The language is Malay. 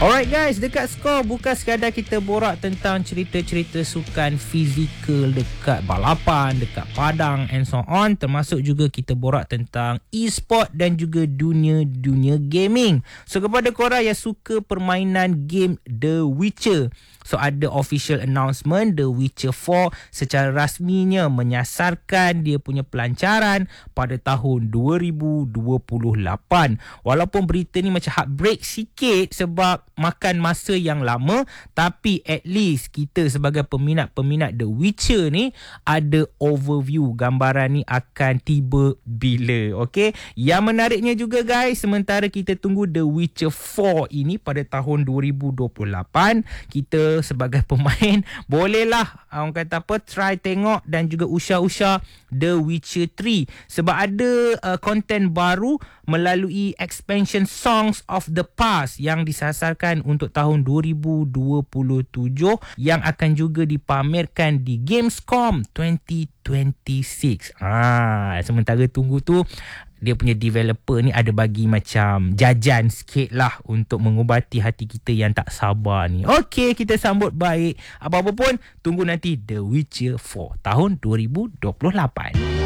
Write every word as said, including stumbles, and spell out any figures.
Alright guys, dekat Skor bukan sekadar kita borak tentang cerita-cerita sukan fizikal dekat balapan, dekat padang and so on. Termasuk juga kita borak tentang e-sport dan juga dunia-dunia gaming. So kepada korang yang suka permainan game The Witcher, so ada official announcement The Witcher four secara rasminya menyasarkan dia punya pelancaran pada tahun dua ribu dua puluh lapan. Walaupun berita ni macam heartbreak sikit sebab makan masa yang lama, tapi at least kita sebagai peminat-peminat The Witcher ni ada overview gambaran ni akan tiba bila. Okay, yang menariknya juga guys, sementara kita tunggu The Witcher four ini pada tahun dua ribu dua puluh lapan, kita sebagai pemain bolehlah orang kata apa try tengok dan juga usah-usah The Witcher three sebab ada uh, konten baru melalui expansion Songs of the Past yang disasarkan untuk tahun dua ribu dua puluh tujuh yang akan juga dipamerkan di Gamescom dua ribu dua puluh enam. Ah, sementara tunggu tu dia punya developer ni ada bagi macam jajan sikit lah untuk mengubati hati kita yang tak sabar ni. Okey, kita sambut baik. Apa-apa pun, tunggu nanti The Witcher four tahun dua ribu dua puluh lapan.